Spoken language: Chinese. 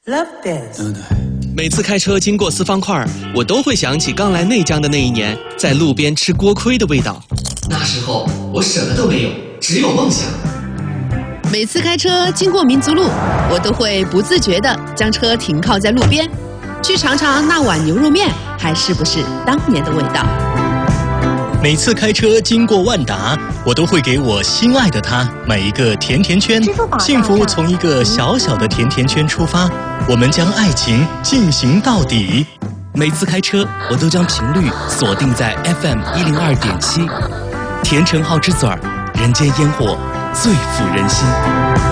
Love Dance。 每次开车经过四方块，我都会想起刚来内江的那一年，在路边吃锅盔的味道。 那时候我什么都没有，只有梦想。 每次开车经过民族路，我都会不自觉地将车停靠在路边，去尝尝那碗牛肉面还是不是当年的味道。 每次开车经过万达，我都会给我心爱的他买一个甜甜圈。幸福从一个小小的甜甜圈出发，我们将爱情进行到底。 每次开车，我都将频率锁定在 FM 102.7，甜橙好之嘴儿，人间烟火最抚人心。